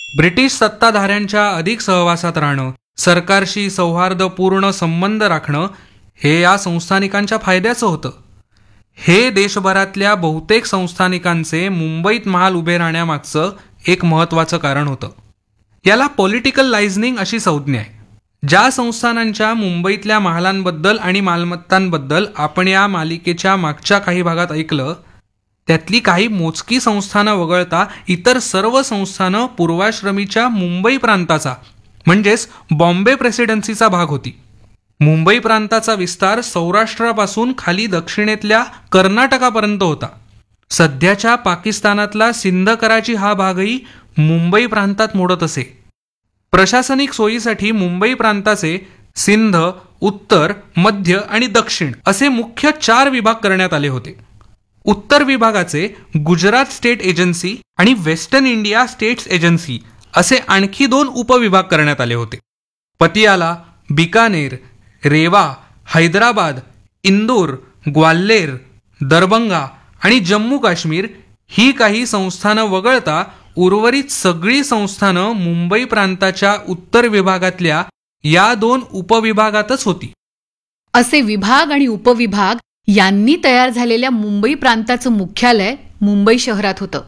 British सत्ताधाऱ्यांच्या अधिक सहवासात राहणं, सरकारशी सौहार्दपूर्ण संबंध राखणं हे या संस्थानिकांच्या फायद्याचं होतं. हे देशभरातल्या बहुतेक संस्थानिकांचे मुंबईत महाल उभे राहण्यामागचं एक महत्त्वाचं कारण होतं. याला पॉलिटिकल लायझनिंग अशी संज्ञा आहे. ज्या संस्थानांच्या मुंबईतल्या महालांबद्दल आणि मालमत्तांबद्दल आपण या मालिकेच्या मागच्या काही भागात ऐकलं, त्यातली काही मोजकी संस्थानं वगळता इतर सर्व संस्थानं पूर्वाश्रमीच्या मुंबई प्रांताचा म्हणजेच बॉम्बे प्रेसिडेन्सीचा भाग होती. मुंबई प्रांताचा विस्तार सौराष्ट्रापासून खाली दक्षिणेतल्या कर्नाटकापर्यंत होता. सध्याच्या पाकिस्तानातला सिंध कराची हा भागही मुंबई प्रांतात मोडत असे. प्रशासनिक सोयीसाठी मुंबई प्रांताचे सिंध, उत्तर, मध्य आणि दक्षिण असे मुख्य 4 विभाग करण्यात आले होते. उत्तर विभागाचे गुजरात स्टेट एजन्सी आणि वेस्टर्न इंडिया स्टेट्स एजन्सी असे आणखी 2 उपविभाग करण्यात आले होते. पतियाला, बिकानेर, रेवा, हैदराबाद, इंदोर, ग्वाल्हेर, दरभंगा आणि जम्मू काश्मीर ही काही संस्थानं वगळता उर्वरित सगळी संस्थानं मुंबई प्रांताच्या उत्तर विभागातल्या या 2 उपविभागातच होती. असे विभाग आणि उपविभाग यांनी तयार झालेल्या मुंबई प्रांताचं मुख्यालय मुंबई शहरात होतं.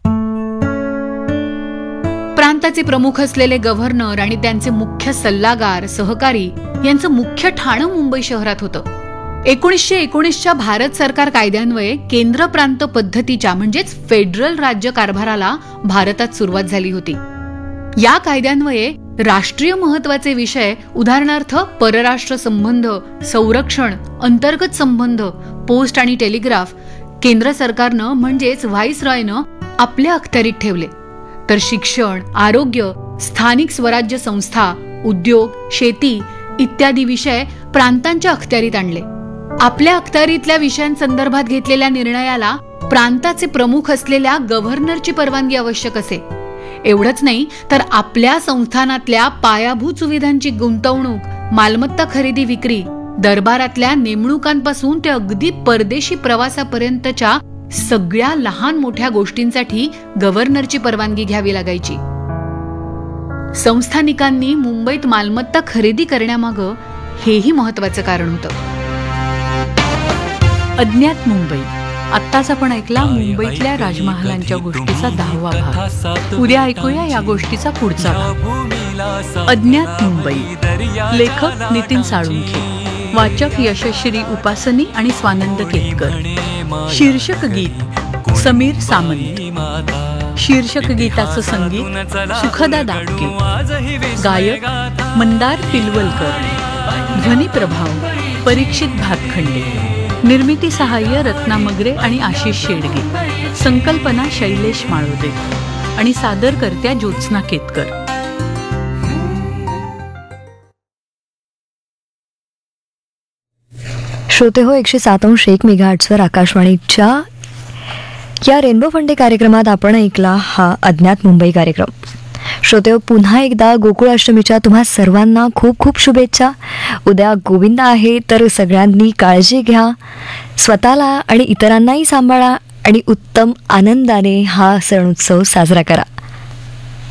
प्रांताचे प्रमुख असलेले गव्हर्नर आणि त्यांचे मुख्य सल्लागार, सहकारी यांचं मुख्य ठाणं मुंबई शहरात होतं. 1919च्या भारत सरकार कायद्यान्वये केंद्र प्रांत पद्धतीच्या म्हणजेच फेडरल राज्य कारभाराला भारतात सुरुवात झाली होती. या कायद्यान्वये राष्ट्रीय महत्वाचे विषय उदाहरणार्थ परराष्ट्र संबंध, संरक्षण, अंतर्गत संबंध, पोस्ट आणि टेलिग्राफ केंद्र सरकारनं म्हणजेच व्हाईसरॉयनं आपल्या अखत्यारीत ठेवले, तर शिक्षण, आरोग्य, स्थानिक स्वराज्य संस्था, उद्योग, शेती इत्यादी विषय प्रांतांच्या अखत्यारीत आणले. आपल्या अखत्यारीतल्या विषयांसंदर्भात घेतलेल्या निर्णयाला प्रांताचे प्रमुख असलेल्या गव्हर्नरची परवानगी आवश्यक असे. एवढंच नाही तर आपल्या संस्थानातल्या पायाभूत सुविधांची गुंतवणूक, मालमत्ता खरेदी विक्री, दरबारातल्या नेमणुकांपासून ते अगदी परदेशी प्रवासापर्यंतच्या सगळ्या लहान मोठ्या गोष्टींसाठी गव्हर्नरची परवानगी घ्यावी लागायची. संस्थानिकांनी मुंबईत मालमत्ता खरेदी करण्यामागं हेही महत्वाचं कारण होतं. अज्ञात मुंबई. आत्ताच आपण ऐकला मुंबईतल्या राजमहालांच्या गोष्टीचा 10वा भाग. उद्या ऐकूया या गोष्टीचा पुढचा भाग. अज्ञात मुंबई. लेखक नितीन साळुंखे. वाचक यशश्री उपासनी आणि स्वानंद केतकर. शीर्षक गीत समीर सामंत. शीर्षक गीताचं संगीत सुखदा दापके. गायक मंदार पिलवलकर. ध्वनी प्रभाव परीक्षित भातखंडे. निर्मिती सहाय्य रत्ना मगरे आणि आशिष शेडगे. संकल्पना शैलेश माळोदे आणि सादर करत्या ज्योत्स्ना केतकर. श्रोते हो, 107.1 मेगाहर्ट्झवर आकाशवाणीच्या या रेनबो फंडे कार्यक्रमात आपण ऐकला हा अज्ञात मुंबई कार्यक्रम. श्रोते, पुन्हा एकदा गोकुळाष्टमीच्या तुम्हा सर्वांना खूप खूप शुभेच्छा. उद्या गोविंद आहे, तर सगळ्यांनी काळजी घ्या, स्वतःला आणि इतरांनाही सांभाळा आणि उत्तम आनंदाने हा सण उत्सव साजरा करा.